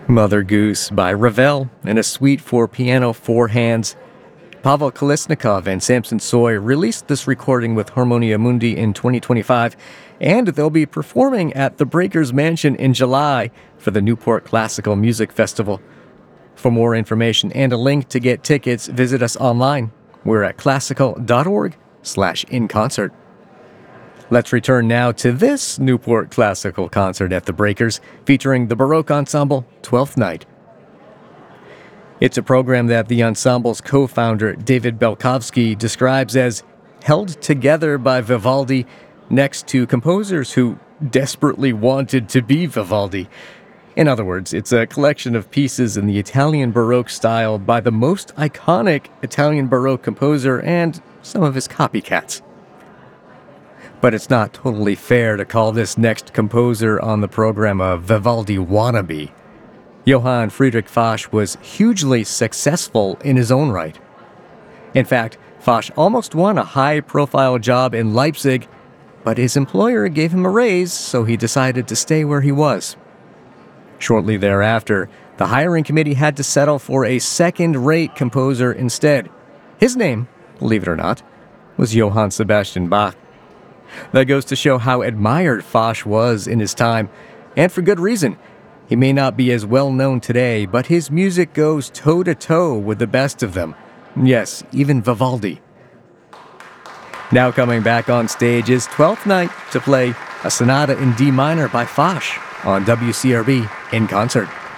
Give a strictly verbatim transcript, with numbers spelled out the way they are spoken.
Mother Goose by Ravel in a suite for piano four hands. Pavel Kolesnikov and Samson Soy released this recording with Harmonia Mundi in twenty twenty-five, and they'll be performing at the Breakers Mansion in July for the Newport Classical Music Festival. For more information and a link to get tickets, visit us online. We're at classical.org slash in concert. Let's return now to this Newport Classical concert at the Breakers, featuring the Baroque Ensemble, Twelfth Night. It's a program that the ensemble's co-founder, David Belkovsky, describes as held together by Vivaldi next to composers who desperately wanted to be Vivaldi. In other words, it's a collection of pieces in the Italian Baroque style by the most iconic Italian Baroque composer and some of his copycats. But it's not totally fair to call this next composer on the program a Vivaldi wannabe. Johann Friedrich Foch was hugely successful in his own right. In fact, Foch almost won a high-profile job in Leipzig, but his employer gave him a raise, so he decided to stay where he was. Shortly thereafter, the hiring committee had to settle for a second-rate composer instead. His name, believe it or not, was Johann Sebastian Bach. That goes to show how admired Foch was in his time, and for good reason. He may not be as well known today, but his music goes toe-to-toe with the best of them. Yes, even Vivaldi. Now coming back on stage is Twelfth Night to play a sonata in D minor by Foch on W C R B in concert.